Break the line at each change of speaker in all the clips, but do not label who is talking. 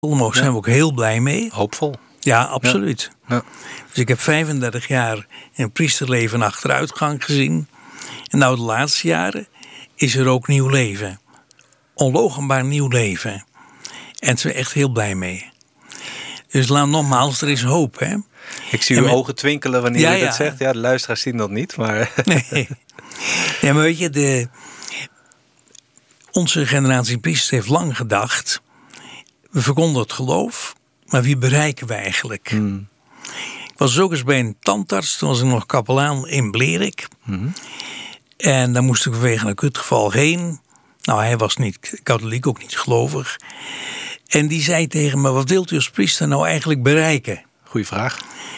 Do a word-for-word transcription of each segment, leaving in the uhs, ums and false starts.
Daar zijn we ook heel blij mee.
Hoopvol.
Ja, absoluut.
Ja. Ja.
Dus ik heb vijfendertig jaar een priesterleven achteruitgang gezien. En nou de laatste jaren is er ook nieuw leven. Onloochenbaar nieuw leven. En daar zijn we echt heel blij mee. Dus laat nogmaals, er is hoop, hè.
Ik zie uw
met...
ogen twinkelen wanneer
ja,
u dat
ja.
zegt. Ja, de luisteraars zien dat niet, maar...
Nee. Ja, maar weet je, de... onze generatie priesters heeft lang gedacht... we verkondigen het geloof, maar wie bereiken we eigenlijk?
Hmm.
Ik was ook eens bij een tandarts, toen was ik nog kapelaan in Blerik. Hmm. En daar moest ik vanwege een akut geval heen. Nou, hij was niet katholiek, ook niet gelovig. En die zei tegen me, wat wilt u als priester nou eigenlijk bereiken?
Goeie vraag.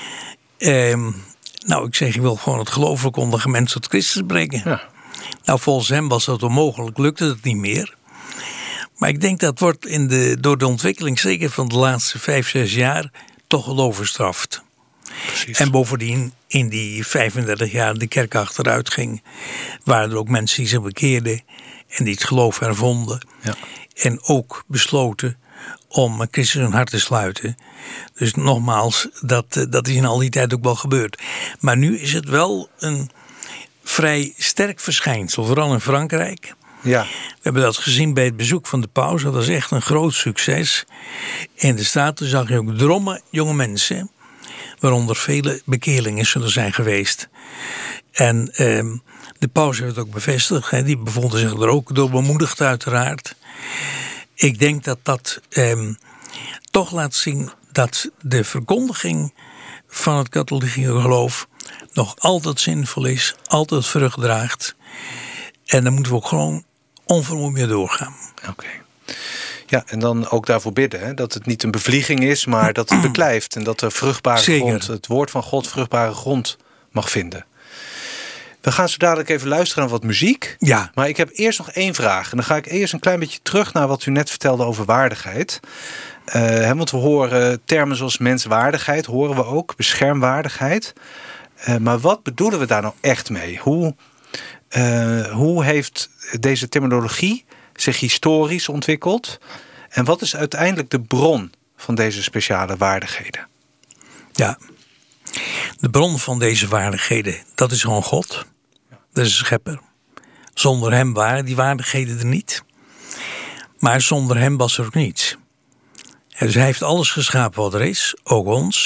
Um, nou, ik zeg, ik wil gewoon het geloof verkondigen, mensen tot Christus brengen.
Ja.
Nou, volgens hem was dat onmogelijk, lukte het niet meer. Maar ik denk dat wordt in de, door de ontwikkeling, zeker van de laatste vijf, zes jaar, toch wel overstraft.
Precies.
En bovendien, in die vijfendertig jaar de kerk achteruit ging, waren er ook mensen die zich bekeerden en die het geloof hervonden.
Ja.
En ook besloten om Christus hun hart te sluiten. Dus nogmaals, dat, dat is in al die tijd ook wel gebeurd. Maar nu is het wel een vrij sterk verschijnsel, vooral in Frankrijk.
Ja.
We hebben dat gezien bij het bezoek van de paus. Dat was echt een groot succes. In de Staten zag je ook drommen jonge mensen, waaronder vele bekeerlingen zullen zijn geweest. En eh, de paus heeft het ook bevestigd. Hè. Die bevonden zich er ook door bemoedigd uiteraard. Ik denk dat dat eh, toch laat zien dat de verkondiging van het katholieke geloof nog altijd zinvol is, altijd vrucht draagt. En daar moeten we ook gewoon onvermoeid mee doorgaan.
Oké. Okay. Ja, en dan ook daarvoor bidden, hè? Dat het niet een bevlieging is, maar dat het beklijft. En dat de vruchtbare
Zeker.
grond, het woord van God, vruchtbare grond mag vinden. We gaan zo dadelijk even luisteren naar wat muziek.
Ja.
Maar ik heb eerst nog één vraag. En dan ga ik eerst een klein beetje terug naar wat u net vertelde over waardigheid. Uh, hè, want we horen termen zoals menswaardigheid, horen we ook, beschermwaardigheid. Uh, maar wat bedoelen we daar nou echt mee? Hoe, uh, hoe heeft deze terminologie zich historisch ontwikkeld? En wat is uiteindelijk de bron van deze speciale waardigheden?
Ja, de bron van deze waardigheden, dat is gewoon God. Dat is de schepper. Zonder hem waren die waardigheden er niet. Maar zonder hem was er ook niets. Dus hij heeft alles geschapen wat er is, ook ons.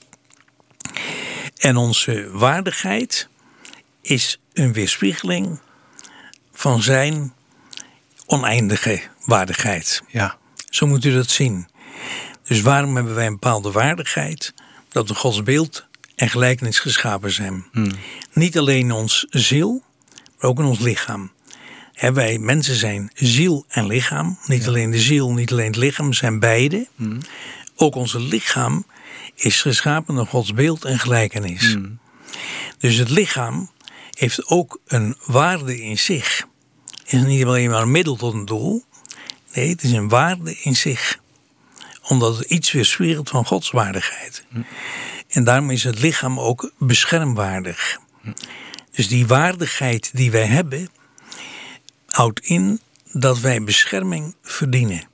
En onze waardigheid is een weerspiegeling van zijn oneindige waardigheid.
Ja.
Zo moet u dat zien. Dus waarom hebben wij een bepaalde waardigheid? Dat we Gods beeld en gelijkenis geschapen zijn. Hmm. Niet alleen in ons ziel, maar ook in ons lichaam. He, wij mensen zijn ziel en lichaam. Niet ja. alleen de ziel, niet alleen het lichaam, zijn beide. Hmm. Ook onze lichaam is geschapen naar Gods beeld en gelijkenis. Hmm. Dus het lichaam heeft ook een waarde in zich. Het is niet alleen maar een middel tot een doel. Nee, het is een waarde in zich. Omdat het iets weerspiegelt van Gods waardigheid. Hmm. En daarom is het lichaam ook beschermwaardig. Hmm. Dus die waardigheid die wij hebben, houdt in dat wij bescherming verdienen.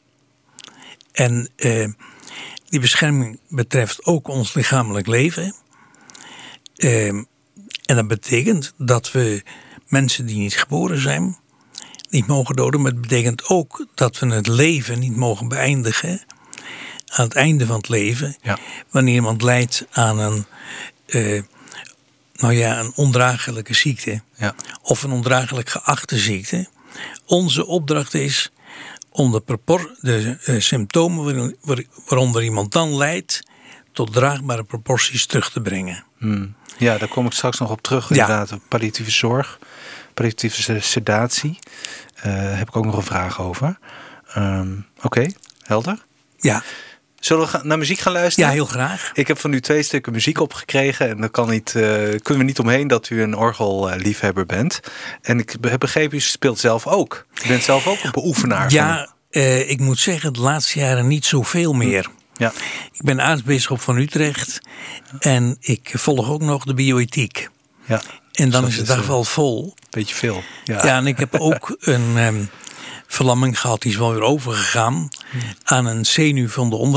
En eh, die bescherming betreft ook ons lichamelijk leven. Eh, en dat betekent dat we mensen die niet geboren zijn niet mogen doden. Maar het betekent ook dat we het leven niet mogen beëindigen aan het einde van het leven. Ja. Wanneer iemand lijdt aan een, uh, nou ja, een ondraaglijke ziekte. Ja. Of een ondraaglijk geachte ziekte. Onze opdracht is om de, propor- de uh, symptomen waar, waaronder iemand dan lijdt tot draagbare proporties terug te brengen.
Hmm. Ja, daar kom ik straks nog op terug. Inderdaad, ja. Palliatieve zorg, palliatieve sedatie. Daar uh, heb ik ook nog een vraag over. Um, Oké, okay, helder.
Ja.
Zullen we naar muziek gaan luisteren?
Ja, heel graag.
Ik heb van u twee stukken muziek opgekregen. En dan kan niet, uh, kunnen we niet omheen dat u een orgelliefhebber bent. En ik heb begrepen, u speelt zelf ook. U bent zelf ook een beoefenaar.
Ja, van... uh, ik moet zeggen, de laatste jaren niet zoveel meer.
Ja.
Ik ben aartsbisschop van Utrecht. En ik volg ook nog de bioethiek.
Ja.
En dan is het dag wel vol.
Beetje veel. Ja,
ja en ik heb ook een um, verlamming gehad. Die is wel weer overgegaan. Hmm. Aan een zenuw van de onder